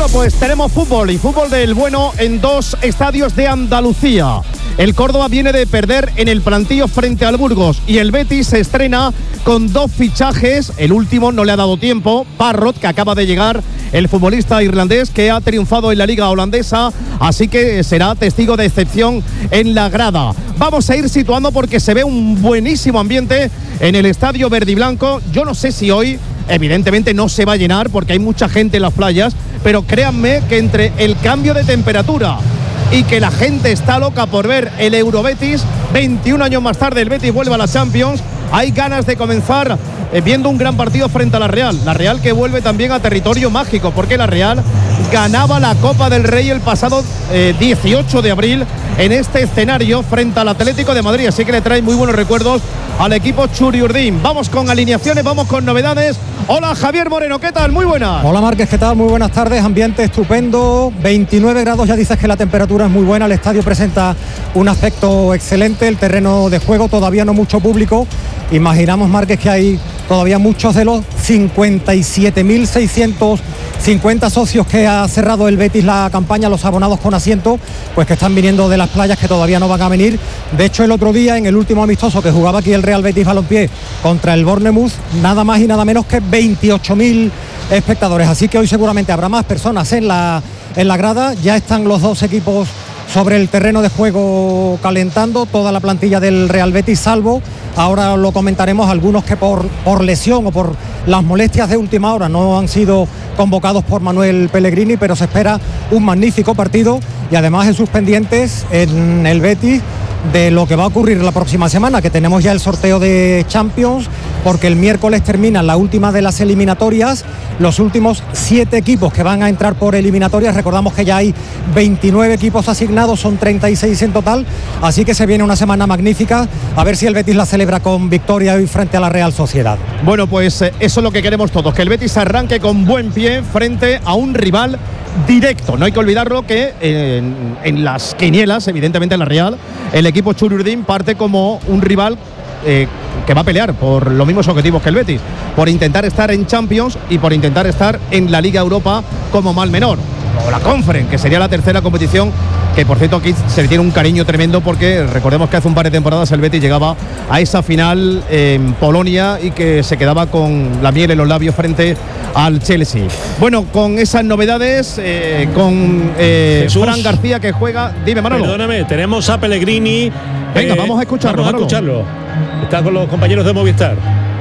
pues tenemos fútbol y fútbol del bueno en dos estadios de Andalucía. El Córdoba viene de perder en el plantío frente al Burgos y el Betis se estrena con dos fichajes. El último no le ha dado tiempo, Parrot, que acaba de llegar, el futbolista irlandés que ha triunfado en la liga holandesa, así que será testigo de excepción en la grada. Vamos a ir situando porque se ve un buenísimo ambiente en el estadio verde y blanco. Yo no sé si hoy, evidentemente no se va a llenar porque hay mucha gente en las playas, pero créanme que entre el cambio de temperatura y que la gente está loca por ver el Eurobetis, 21 años más tarde el Betis vuelve a la Champions, hay ganas de comenzar viendo un gran partido frente a la Real que vuelve también a territorio mágico, porque la Real ganaba la Copa del Rey el pasado 18 de abril en este escenario frente al Atlético de Madrid, así que le trae muy buenos recuerdos al equipo Churi Urdin. Vamos con alineaciones, vamos con novedades. Hola Javier Moreno, ¿qué tal? Muy buenas. Hola Márquez, ¿qué tal? Muy buenas tardes, ambiente estupendo, 29 grados, ya dices que la temperatura es muy buena, el estadio presenta un aspecto excelente, el terreno de juego todavía no mucho público, imaginamos Márquez que hay todavía muchos de los 57.650 socios que ha cerrado el Betis la campaña, los abonados con asiento, pues que están viniendo de las playas, que todavía no van a venir. De hecho, el otro día, en el último amistoso que jugaba aquí el Real Betis Balompié contra el Bournemouth, nada más y nada menos que 28.000 espectadores. Así que hoy seguramente habrá más personas en la grada. Ya están los dos equipos sobre el terreno de juego calentando, toda la plantilla del Real Betis, salvo, ahora lo comentaremos, algunos que por lesión o por las molestias de última hora no han sido convocados por Manuel Pellegrini, pero se espera un magnífico partido y además en sus pendientes en el Betis de lo que va a ocurrir la próxima semana, que tenemos ya el sorteo de Champions, porque el miércoles termina la última de las eliminatorias, los últimos 7 equipos que van a entrar por eliminatorias. Recordamos que ya hay 29 equipos asignados, son 36 en total, así que se viene una semana magnífica, a ver si el Betis la celebra con victoria hoy frente a la Real Sociedad. Bueno, pues eso es lo que queremos todos, que el Betis arranque con buen pie frente a un rival directo. No hay que olvidarlo que en las quinielas, evidentemente en la Real, el equipo Churi Urdin parte como un rival que va a pelear por los mismos objetivos que el Betis, por intentar estar en Champions y por intentar estar en la Liga Europa como mal menor, o la Conference, que sería la tercera competición, que por cierto aquí se le tiene un cariño tremendo, porque recordemos que hace un par de temporadas el Betis llegaba a esa final en Polonia y que se quedaba con la miel en los labios frente al Chelsea. Bueno, con esas novedades, con Fran García, que juega. Dime, Manolo. Perdóname, tenemos a Pellegrini. Venga, vamos a escucharlo. Vamos a escucharlo. Está con los compañeros de Movistar.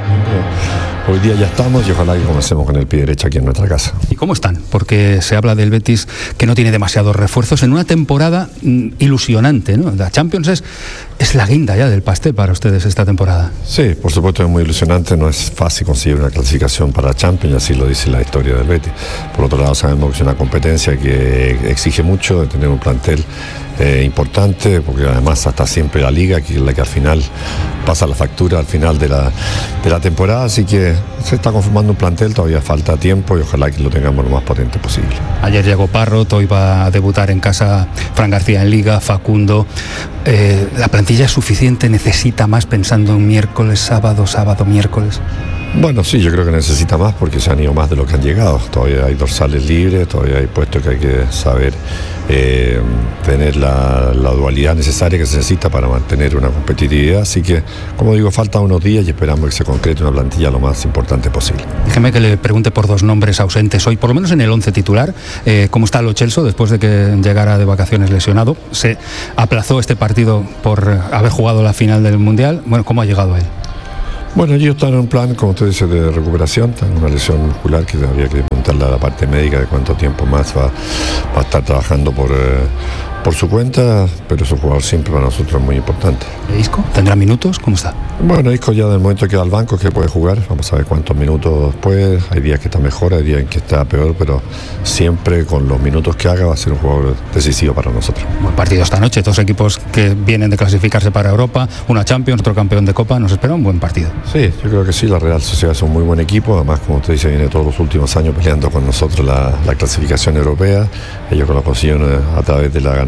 Hoy día ya estamos y ojalá que comencemos con el pie derecho aquí en nuestra casa. ¿Y cómo están? Porque se habla del Betis que no tiene demasiados refuerzos en una temporada ilusionante, ¿no? La Champions es la guinda ya del pastel para ustedes esta temporada. Sí, por supuesto es muy ilusionante, no es fácil conseguir una clasificación para Champions, así lo dice la historia del Betis. Por otro lado sabemos que es una competencia que exige mucho, de tener un plantel importante, porque además hasta siempre la Liga, que es la que al final pasa la factura al final de la temporada, así que se está conformando un plantel, todavía falta tiempo y ojalá que lo tengamos lo más potente posible. Ayer llegó Parrot, hoy va a debutar en casa Fran García en Liga, Facundo. ¿La plantilla es suficiente? ¿Necesita más pensando en miércoles, sábado, miércoles? Bueno, sí, yo creo que necesita más porque se han ido más de lo que han llegado. Todavía hay dorsales libres, todavía hay puestos que hay que saber tener la dualidad necesaria que se necesita para mantener una competitividad. Así que, como digo, faltan unos días y esperamos que se concrete una plantilla lo más importante posible. Déjeme que le pregunte por dos nombres ausentes hoy, por lo menos en el 11 titular. ¿Cómo está Lo Celso después de que llegara de vacaciones lesionado? Se aplazó este partido por haber jugado la final del Mundial. Bueno, ¿cómo ha llegado él? Bueno, ellos están en un plan, como usted dice, de recuperación. Están en una lesión muscular que habría que preguntarle a la parte médica de cuánto tiempo más va a estar trabajando por su cuenta, pero es un jugador siempre para nosotros muy importante. ¿Isco? ¿Tendrá minutos? ¿Cómo está? Bueno, Isco ya del momento que queda al banco, que puede jugar, vamos a ver cuántos minutos puede. Hay días que está mejor, hay días en que está peor, pero siempre con los minutos que haga va a ser un jugador decisivo para nosotros. Buen partido esta noche, dos equipos que vienen de clasificarse para Europa, una Champions, otro campeón de Copa, nos espera un buen partido. Sí, yo creo que sí, la Real Sociedad es un muy buen equipo, además como usted dice, viene todos los últimos años peleando con nosotros la clasificación europea. Ellos lo consiguieron a través de la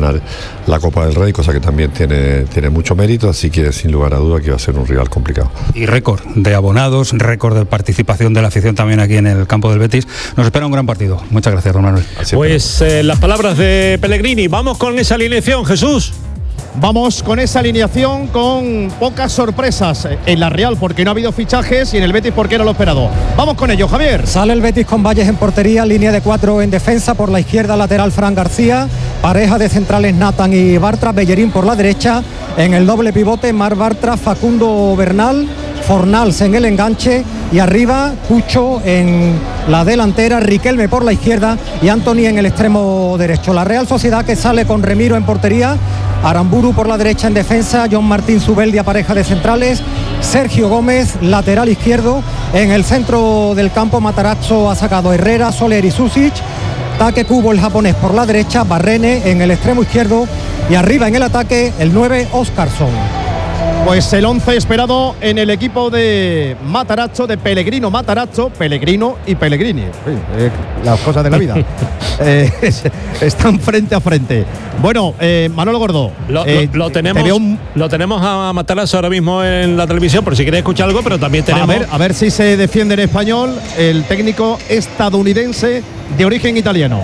ganar la Copa del Rey, cosa que también tiene mucho mérito, así que sin lugar a duda que va a ser un rival complicado. Y récord de abonados, récord de participación de la afición también aquí en el campo del Betis. Nos espera un gran partido. Muchas gracias, don Manuel. Pues las palabras de Pellegrini. Vamos con esa alineación, Jesús. Vamos con esa alineación con pocas sorpresas en la Real porque no ha habido fichajes y en el Betis porque era lo esperado. Vamos con ello, Javier. Sale el Betis con Valles en portería, línea de 4 en defensa, por la izquierda lateral Fran García, pareja de centrales Nathan y Bartra, Bellerín por la derecha, en el doble pivote Marc Bartra, Facundo Bernal, Fornals en el enganche y arriba Cucho en la delantera, Riquelme por la izquierda y Antony en el extremo derecho. La Real Sociedad que sale con Remiro en portería, Aramburu por la derecha en defensa, John Martín Zubeldia pareja de centrales, Sergio Gómez lateral izquierdo, en el centro del campo Matarazzo ha sacado Herrera, Soler y Susic, Take Kubo el japonés por la derecha, Barrene en el extremo izquierdo y arriba en el ataque el 9 Óscarson. Pues el 11 esperado en el equipo de Matarazzo, de Pellegrino Matarazzo, Pellegrino y Pellegrini. Las cosas de la vida. Están frente a frente. Bueno, Manolo Gordo. Lo tenemos a Matarazzo ahora mismo en la televisión, por si queréis escuchar algo, pero también tenemos... A ver si se defiende en español el técnico estadounidense de origen italiano.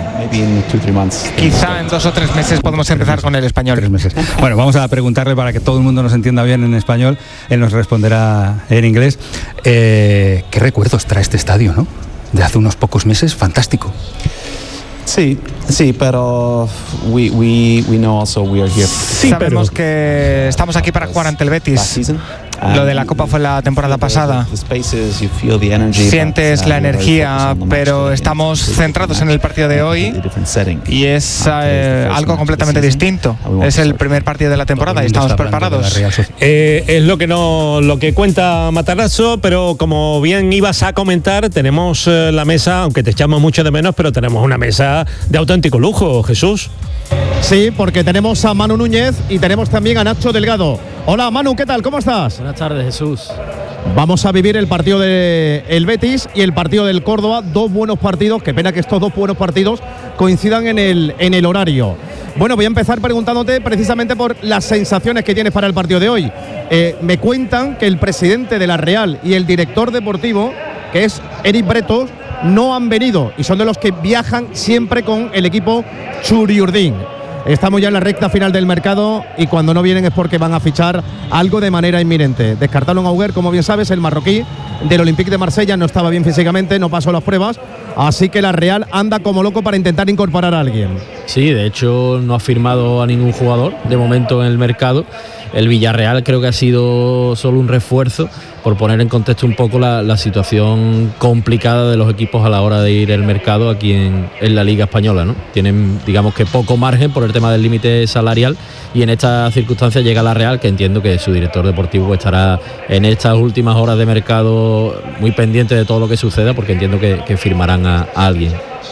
Quizá en 2 o 3 meses podemos empezar con el español. 3 meses. Bueno, vamos a preguntarle para que todo el mundo nos entienda bien en español. Él nos responderá en inglés. ¿Qué recuerdos trae este estadio, no? De hace unos pocos meses, fantástico. Sí, pero we know also we are here. Sí, sabemos que estamos aquí para jugar ante el Betis. Lo de la Copa fue la temporada pasada. Sientes la energía, pero estamos centrados en el partido de hoy y es algo completamente distinto. Es el primer partido de la temporada y estamos preparados. Es lo que cuenta Matarazzo, pero como bien ibas a comentar, tenemos la mesa, aunque te echamos mucho de menos, pero tenemos una mesa de auténtico lujo, Jesús. Sí, porque tenemos a Manu Núñez y tenemos también a Nacho Delgado. Hola Manu, ¿qué tal? ¿Cómo estás? Buenas tardes, Jesús. Vamos a vivir el partido del Betis y el partido del Córdoba, 2 buenos partidos. Qué pena que estos 2 buenos partidos coincidan en el horario. Bueno, voy a empezar preguntándote precisamente por las sensaciones que tienes para el partido de hoy. Me cuentan que el presidente de la Real y el director deportivo, que es Eric Bretos, no han venido y son de los que viajan siempre con el equipo Churiurdin. Estamos ya en la recta final del mercado y cuando no vienen es porque van a fichar algo de manera inminente. Descartaron a Auger, como bien sabes, el marroquí del Olympique de Marsella, no estaba bien físicamente, no pasó las pruebas, así que la Real anda como loco para intentar incorporar a alguien. Sí, de hecho no ha firmado a ningún jugador de momento en el mercado. El Villarreal creo que ha sido solo un refuerzo, por poner en contexto un poco la situación complicada de los equipos a la hora de ir al mercado aquí en la Liga Española, ¿no? Tienen, digamos que poco margen por el tema del límite salarial y en estas circunstancias llega la Real, que entiendo que su director deportivo estará en estas últimas horas de mercado muy pendiente de todo lo que suceda, porque entiendo que firmarán a alguien.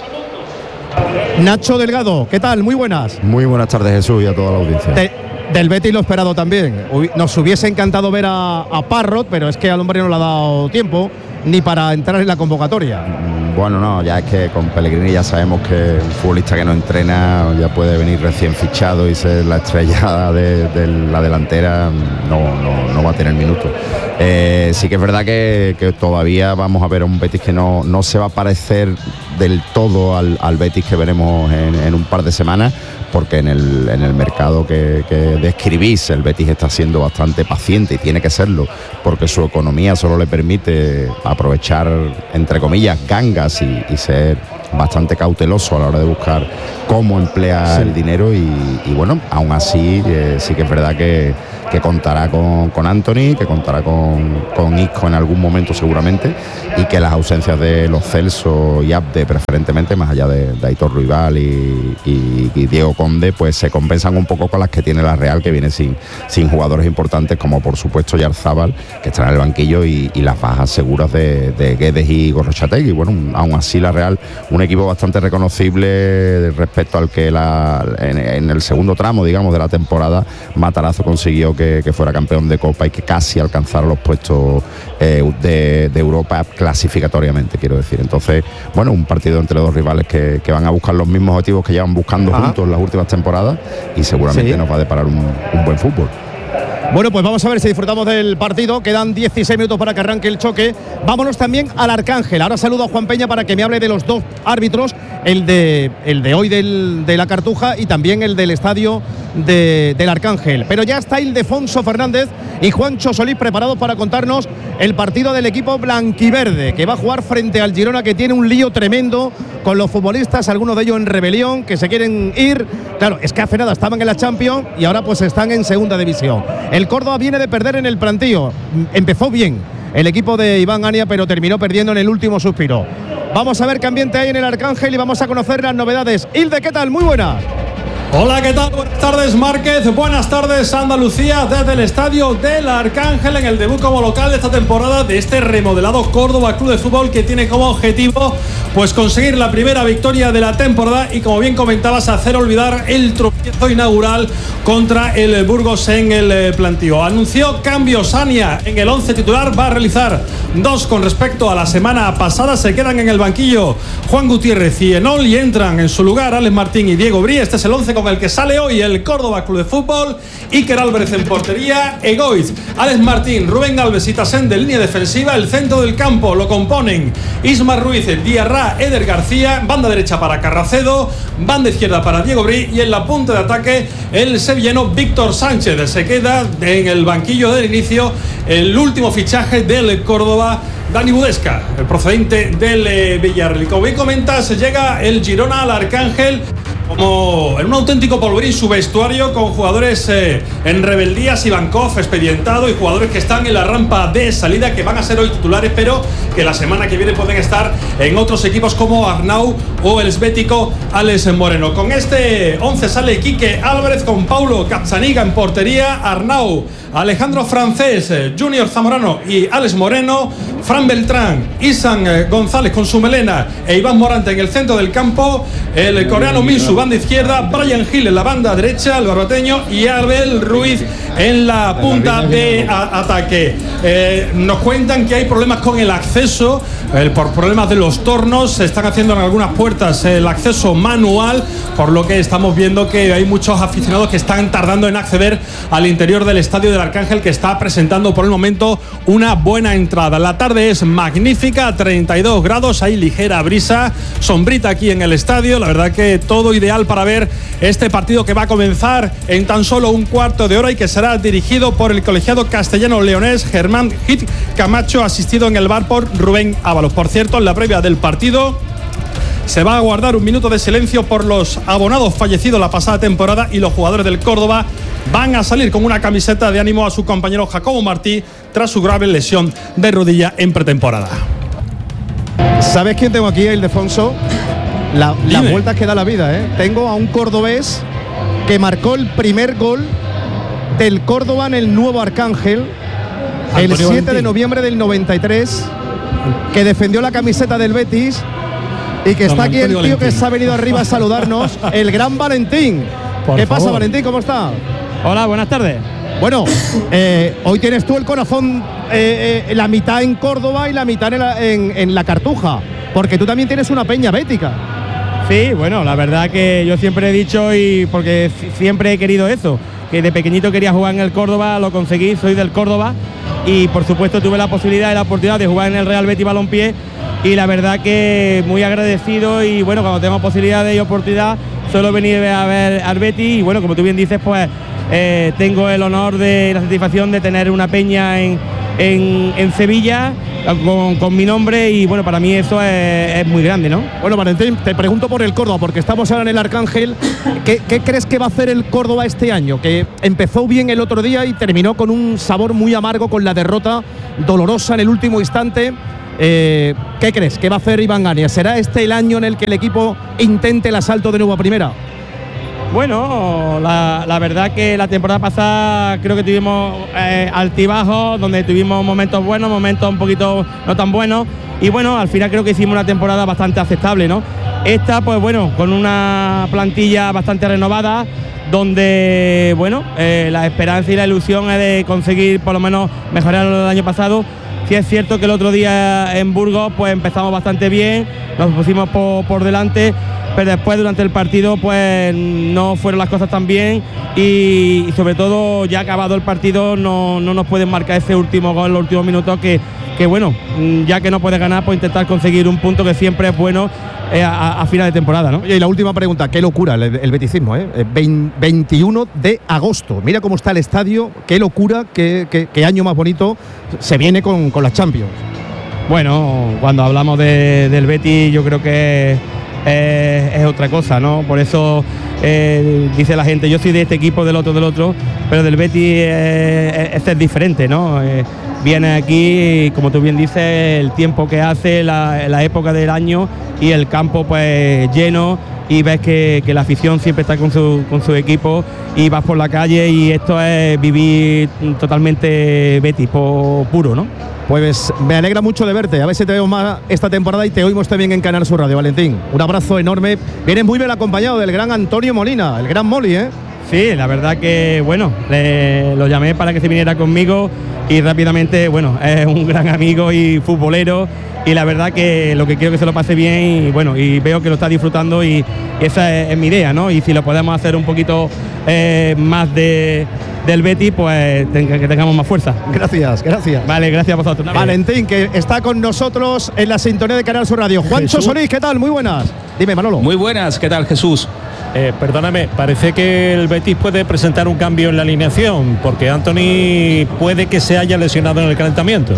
Nacho Delgado, ¿qué tal? Muy buenas. Muy buenas tardes, Jesús, y a toda la audiencia. Del Betis lo esperado también. Nos hubiese encantado ver a Parrot, pero es que al hombre no le ha dado tiempo ni para entrar en la convocatoria. Bueno, no, ya es que con Pellegrini ya sabemos que un futbolista que no entrena ya puede venir recién fichado y ser la estrella de la delantera, no va a tener minutos. Sí que es verdad que todavía vamos a ver a un Betis que no se va a parecer del todo al Betis que veremos en un par de semanas, porque en el mercado que describís, el Betis está siendo bastante paciente y tiene que serlo, porque su economía solo le permite aprovechar, entre comillas, gangas y ser bastante cauteloso a la hora de buscar cómo emplear el dinero y bueno, aún así sí que es verdad que contará con Antony, que contará con Isco en algún momento seguramente, y que las ausencias de Los Celso y Abde preferentemente, más allá de Aitor Ruibal y Diego Conde, pues se compensan un poco con las que tiene la Real, que viene sin jugadores importantes como por supuesto Yarzábal, que está en el banquillo, y las bajas seguras de Guedes y Gorrochategui. Bueno, aún así la Real, un equipo bastante reconocible respecto al que en el segundo tramo, digamos, de la temporada, Matarazzo consiguió que fuera campeón de Copa y que casi alcanzara los puestos de Europa clasificatoriamente, quiero decir. Entonces, bueno, un partido entre dos rivales que van a buscar los mismos objetivos que llevan buscando juntos en las últimas temporadas, y seguramente nos va a deparar un buen fútbol. Bueno, pues vamos a ver si disfrutamos del partido. Quedan 16 minutos para que arranque el choque. Vámonos también al Arcángel. Ahora saludo a Juan Peña para que me hable de los dos árbitros, el de hoy de la Cartuja y también el del estadio del Arcángel. Pero ya está Ildefonso Fernández y Juancho Solís preparados para contarnos el partido del equipo blanquiverde, que va a jugar frente al Girona, que tiene un lío tremendo con los futbolistas, algunos de ellos en rebelión, que se quieren ir. Claro, es que hace nada estaban en la Champions y ahora pues están en segunda división. El Córdoba viene de perder en el plantío. Empezó bien el equipo de Iván Ania, pero terminó perdiendo en el último suspiro. Vamos a ver qué ambiente hay en el Arcángel y vamos a conocer las novedades. Hilde, ¿qué tal? Muy buenas. Hola, ¿qué tal? Buenas tardes, Márquez. Buenas tardes, Andalucía, desde el estadio del Arcángel, en el debut como local de esta temporada de este remodelado Córdoba Club de Fútbol, que tiene como objetivo pues conseguir la primera victoria de la temporada y, como bien comentabas, hacer olvidar el tropiezo inaugural contra el Burgos en el plantío. Anunció cambios Ania en el 11 titular, va a realizar 2 con respecto a la semana pasada. Se quedan en el banquillo Juan Gutiérrez y Enol y entran en su lugar Alex Martín y Diego Brí. Este es el 11 con el que sale hoy el Córdoba Club de Fútbol. Iker Álvarez en portería, Egoiz, Alex Martín, Rubén Alves y Tasén de línea defensiva. El centro del campo lo componen Ismar Ruiz, Diarra, Eder García, banda derecha para Carracedo, banda izquierda para Diego Brí y en la punta de ataque el sevillano Víctor Sánchez. Se queda en el banquillo del inicio el último fichaje del Córdoba, Dani Budesca, el procedente del Villarreal. Y como bien comentas, llega el Girona al Arcángel como en un auténtico polvorín su vestuario, con jugadores en rebeldía, Sivankov expedientado, y jugadores que están en la rampa de salida, que van a ser hoy titulares, pero que la semana que viene pueden estar en otros equipos como Arnau o el esbético Alex Moreno. Con este 11 sale Quique Álvarez con Paulo Capzaniga en portería, Arnau, Alejandro Francés, Junior Zamorano y Alex Moreno, Fran Beltrán, Isan González con su melena e Iván Morante en el centro del campo, el coreano Minsu banda izquierda, Brian Hill en la banda derecha, el barbateño, y Abel Ruiz en la punta de ataque. Nos cuentan que hay problemas con el acceso, por problemas de los tornos. Se están haciendo en algunas puertas el acceso manual, por lo que estamos viendo que hay muchos aficionados que están tardando en acceder al interior del estadio del Arcángel, que está presentando por el momento una buena entrada. La tarde es magnífica, 32 grados, hay ligera brisa, sombrita aquí en el estadio. La verdad que todo ideal para ver este partido, que va a comenzar en tan solo un cuarto de hora y que será dirigido por el colegiado castellano leonés Germán Hit Camacho, asistido en el bar por Rubén Ábalos. Por cierto, en la previa del partido se va a guardar un minuto de silencio por los abonados fallecidos la pasada temporada, y los jugadores del Córdoba van a salir con una camiseta de ánimo a su compañero Jacobo Martí tras su grave lesión de rodilla en pretemporada. ¿Sabes quién tengo aquí, Ildefonso? Las vueltas que da la vida, ¿eh? Tengo a un cordobés que marcó el primer gol del Córdoba en el nuevo Arcángel el 7 de noviembre del 93, que defendió la camiseta del Betis y que está aquí el tío que se ha venido arriba a saludarnos, el gran Valentín. ¿Qué pasa, Valentín? ¿Cómo está? Hola, buenas tardes. Bueno, hoy tienes tú el corazón, la mitad en Córdoba y la mitad en la Cartuja, porque tú también tienes una peña bética. Sí, bueno, la verdad que yo siempre he dicho, y porque siempre he querido eso, que de pequeñito quería jugar en el Córdoba, lo conseguí, soy del Córdoba, y por supuesto tuve la posibilidad y la oportunidad de jugar en el Real Betis Balompié, y la verdad que muy agradecido, y bueno, cuando tengo posibilidad y oportunidad suelo venir a ver al Betis, y bueno, como tú bien dices, pues tengo el honor de la satisfacción de tener una peña en Sevilla con mi nombre, y bueno, para mí eso es muy grande, ¿no? Bueno, Valentín, te pregunto por el Córdoba, porque estamos ahora en el Arcángel. ¿Qué crees que va a hacer el Córdoba este año? Que empezó bien el otro día y terminó con un sabor muy amargo, con la derrota dolorosa en el último instante. ¿Qué crees que va a hacer Iván Ania? ¿Será este el año en el que el equipo intente el asalto de nuevo a primera? Bueno, la verdad que la temporada pasada creo que tuvimos altibajos, donde tuvimos momentos buenos, momentos un poquito no tan buenos, y bueno, al final creo que hicimos una temporada bastante aceptable, ¿no? Esta, pues bueno, con una plantilla bastante renovada, donde, bueno, la esperanza y la ilusión es de conseguir por lo menos mejorar lo del año pasado. Sí es cierto que el otro día en Burgos pues empezamos bastante bien, nos pusimos por delante, pero después durante el partido pues no fueron las cosas tan bien y sobre todo ya acabado el partido no nos pueden marcar ese último gol en los últimos minutos que bueno, ya que no puedes ganar, pues intentar conseguir un punto que siempre es bueno a final de temporada, ¿no? Y la última pregunta, qué locura el beticismo, ¿eh? 21 de agosto, mira cómo está el estadio, qué locura, qué año más bonito se viene con la Champions. Bueno, cuando hablamos del Betis yo creo que es otra cosa, ¿no? Por eso dice la gente, yo soy de este equipo, del otro, pero del Betis es diferente, ¿no? Viene aquí, como tú bien dices, el tiempo que hace, la época del año y el campo pues lleno, y ves que la afición siempre está con su equipo y vas por la calle y esto es vivir totalmente Betis puro, ¿no? Pues me alegra mucho de verte, a ver si te veo más esta temporada y te oímos también en Canal Sur Radio, Valentín. Un abrazo enorme, vienes muy bien acompañado del gran Antonio Molina, el gran Moli, ¿eh? Sí, la verdad que, bueno, lo llamé para que se viniera conmigo y rápidamente, bueno, es un gran amigo y futbolero, y la verdad que lo que quiero es que se lo pase bien y bueno, y veo que lo está disfrutando y esa es mi idea, ¿no? Y si lo podemos hacer un poquito más del Betis, pues que tengamos más fuerza. Gracias. Vale, gracias a vosotros. Valentín, que está con nosotros en la sintonía de Canal Sur Radio. Juancho Solís, ¿qué tal? Muy buenas. Dime, Manolo. Muy buenas, ¿qué tal, Jesús? Perdóname, parece que el Betis puede presentar un cambio en la alineación, porque Anthony puede que se haya lesionado en el calentamiento.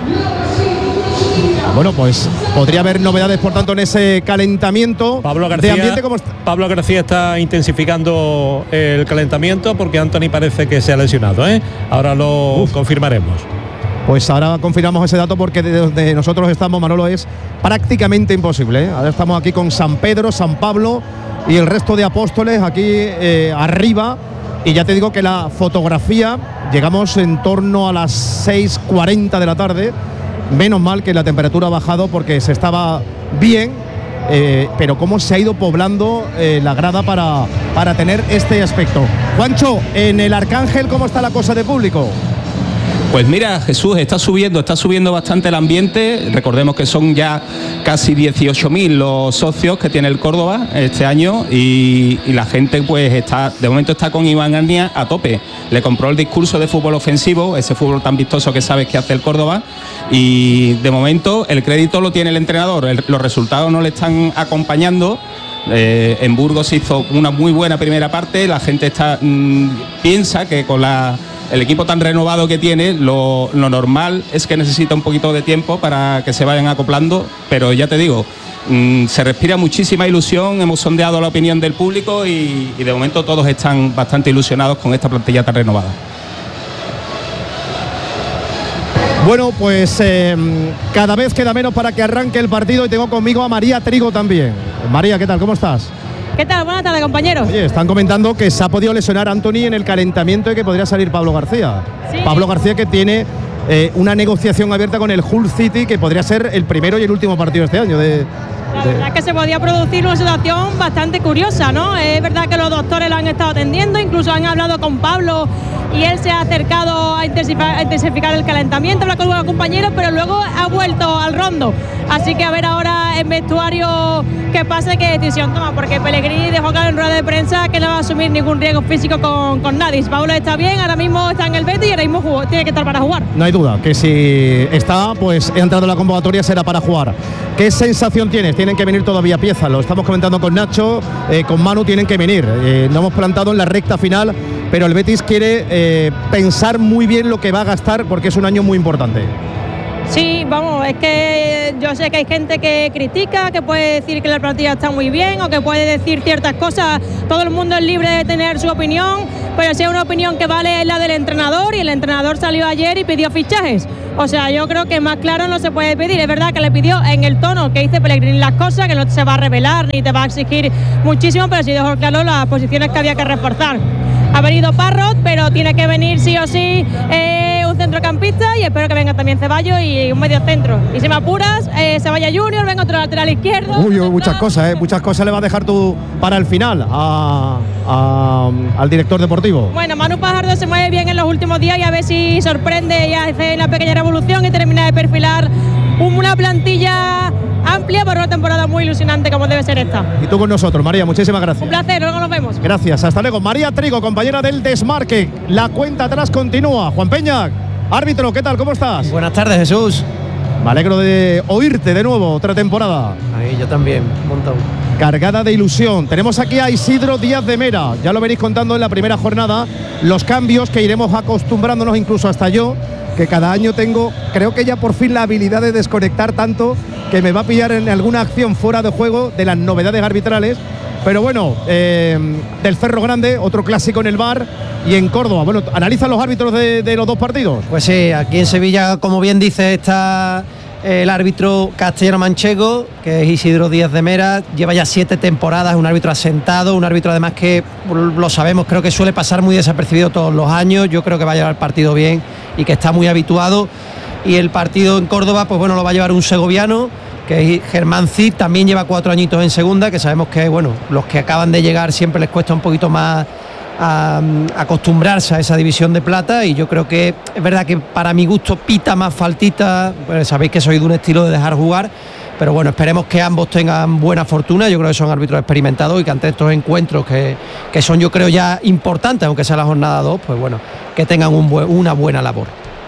Bueno, pues podría haber novedades, por tanto, en ese calentamiento. Pablo García está intensificando el calentamiento porque Anthony parece que se ha lesionado, ¿eh? Ahora lo confirmaremos. Pues ahora confirmamos ese dato porque de donde nosotros estamos, Manolo, es prácticamente imposible, ¿eh? Ahora estamos aquí con San Pedro, San Pablo y el resto de apóstoles aquí arriba, y ya te digo que la fotografía, llegamos en torno a las 6:40 de la tarde. Menos mal que la temperatura ha bajado porque se estaba bien, pero cómo se ha ido poblando la grada para tener este aspecto. Juancho, en el Arcángel, ¿cómo está la cosa de público? Pues mira, Jesús, está subiendo bastante el ambiente. Recordemos que son ya casi 18.000 los socios que tiene el Córdoba este año y la gente pues de momento está con Iván Arnia a tope. Le compró el discurso de fútbol ofensivo, ese fútbol tan vistoso que sabes que hace el Córdoba, y de momento el crédito lo tiene el entrenador. Los resultados no le están acompañando. En Burgos se hizo una muy buena primera parte. La gente piensa que con el equipo tan renovado que tiene, lo normal es que necesita un poquito de tiempo para que se vayan acoplando, pero ya te digo, se respira muchísima ilusión. Hemos sondeado la opinión del público y de momento todos están bastante ilusionados con esta plantilla tan renovada. Bueno, pues cada vez queda menos para que arranque el partido y tengo conmigo a María Trigo también. María, ¿qué tal? ¿Cómo estás? ¿Qué tal? Buenas tardes, compañeros. Oye, están comentando que se ha podido lesionar Anthony en el calentamiento y que podría salir Pablo García. Sí. Pablo García, que tiene una negociación abierta con el Hull City, que podría ser el primero y el último partido este año. La verdad es que se podía producir una situación bastante curiosa, ¿no? Es verdad que los doctores lo han estado atendiendo, incluso han hablado con Pablo y él se ha acercado a intensificar el calentamiento, habla con los compañeros, pero luego ha vuelto al rondo. Así que a ver ahora en vestuario qué pasa y qué decisión toma, porque Pellegrini dejó claro en rueda de prensa que no va a asumir ningún riesgo físico con nadie. Pablo está bien, ahora mismo está en el Betis y ahora mismo tiene que estar para jugar. No hay duda que si está, pues he entrado en la convocatoria, será para jugar. ¿Qué sensación tienes? Tienen que venir todavía piezas, lo estamos comentando con Nacho, con Manu tienen que venir. Nos hemos plantado en la recta final, pero el Betis quiere pensar muy bien lo que va a gastar porque es un año muy importante. Sí, vamos, es que yo sé que hay gente que critica, que puede decir que la plantilla está muy bien o que puede decir ciertas cosas. Todo el mundo es libre de tener su opinión, pero si es una opinión que vale es la del entrenador, y el entrenador salió ayer y pidió fichajes. O sea, yo creo que más claro no se puede pedir. Es verdad que le pidió en el tono que dice Pellegrini las cosas, que no se va a revelar ni te va a exigir muchísimo, pero sí dejó claro las posiciones que había que reforzar. Ha venido Parrot, pero tiene que venir sí o sí un centrocampista, y espero que venga también Ceballos y un medio centro. Y si me apuras, se vaya Junior, venga otro lateral izquierdo. Uy, muchas cosas, muchas cosas le va a dejar tú para el final al director deportivo. Bueno, Manu Pajardo se mueve bien en los últimos días y a ver si sorprende y hace una pequeña revolución y termina de perfilar una plantilla amplia para una temporada muy ilusionante como debe ser esta. Y tú con nosotros, María, muchísimas gracias. Un placer, luego nos vemos. Gracias, hasta luego. María Trigo, compañera del Desmarque. La cuenta atrás continúa. Juan Peña, árbitro, ¿qué tal? ¿Cómo estás? Buenas tardes, Jesús. Me alegro de oírte de nuevo, otra temporada. Ahí, yo también, un montón. Cargada de ilusión. Tenemos aquí a Isidro Díaz de Mera. Ya lo veréis contando en la primera jornada. Los cambios que iremos acostumbrándonos, incluso hasta yo, que cada año tengo, creo que ya por fin la habilidad de desconectar tanto que me va a pillar en alguna acción fuera de juego de las novedades arbitrales. Pero bueno, del Cerro Grande, otro clásico en el VAR, y en Córdoba. Bueno, ¿analizan los árbitros de los dos partidos? Pues sí, aquí en Sevilla, como bien dice, está el árbitro castellano-manchego, que es Isidro Díaz de Mera. Lleva ya 7 temporadas, un árbitro asentado, un árbitro además que, lo sabemos, creo que suele pasar muy desapercibido todos los años. Yo creo que va a llevar el partido bien y que está muy habituado. Y el partido en Córdoba, pues bueno, lo va a llevar un segoviano, que es Germán Cid. También lleva 4 añitos en segunda, que sabemos que, bueno, los que acaban de llegar siempre les cuesta un poquito más acostumbrarse a esa división de plata, y yo creo que es verdad que para mi gusto pita más faltita. Pues sabéis que soy de un estilo de dejar jugar, pero bueno, esperemos que ambos tengan buena fortuna. Yo creo que son árbitros experimentados y que ante estos encuentros que son, yo creo, ya importantes, aunque sea la jornada 2, pues bueno, que tengan una buena labor.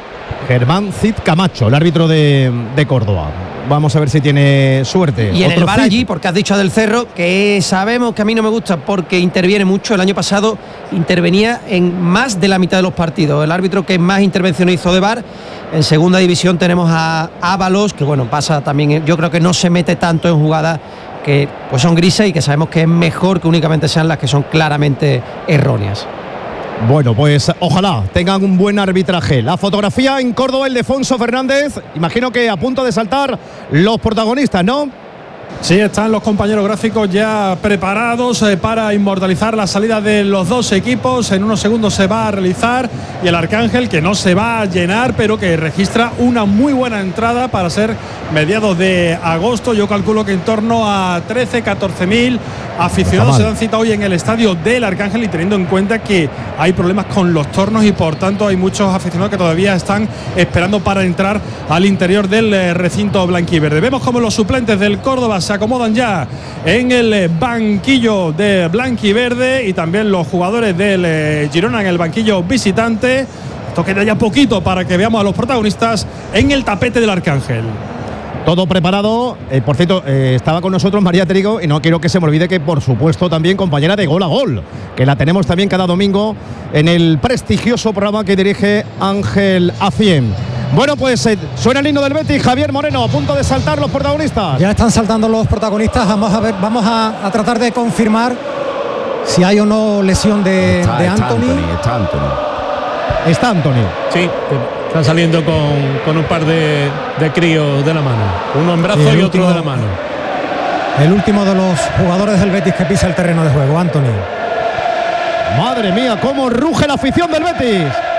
Germán Cid Camacho, el árbitro de Córdoba. Vamos a ver si tiene suerte. Y en el VAR allí, porque has dicho del Cerro, que sabemos que a mí no me gusta porque interviene mucho. El año pasado intervenía en más de la mitad de los partidos. El árbitro que más intervenciones hizo de VAR. En segunda división tenemos a Ábalos, que bueno, pasa también, yo creo que no se mete tanto en jugadas que pues son grises y que sabemos que es mejor que únicamente sean las que son claramente erróneas. Bueno, pues ojalá tengan un buen arbitraje. La fotografía en Córdoba, Ildefonso Fernández. Imagino que a punto de saltar los protagonistas, ¿no? Sí, están los compañeros gráficos ya preparados para inmortalizar la salida de los dos equipos. En unos segundos se va a realizar, y el Arcángel, que no se va a llenar, pero que registra una muy buena entrada para ser mediados de agosto. Yo calculo que en torno a 13-14.000 aficionados se dan cita hoy en el estadio del Arcángel, y teniendo en cuenta que hay problemas con los tornos y por tanto hay muchos aficionados que todavía están esperando para entrar al interior del recinto blanquiverde. Vemos como los suplentes del Córdoba se acomodan ya en el banquillo de blanquiverde, y también los jugadores del Girona en el banquillo visitante. Esto queda ya poquito para que veamos a los protagonistas en el tapete del Arcángel. Todo preparado. Por cierto, estaba con nosotros María Trigo, y no quiero que se me olvide que, por supuesto, también compañera de Gol a Gol, que la tenemos también cada domingo en el prestigioso programa que dirige Ángel Acien. Bueno, pues suena el himno del Betis. Javier Moreno, a punto de saltar los protagonistas. Ya están saltando los protagonistas. Vamos a ver, vamos a tratar de confirmar si hay o no lesión de Anthony. Está Anthony. Sí, están saliendo con un par de críos de la mano. Uno en brazo y otro de la mano. El último de los jugadores del Betis que pisa el terreno de juego, Anthony. Madre mía, cómo ruge la afición del Betis.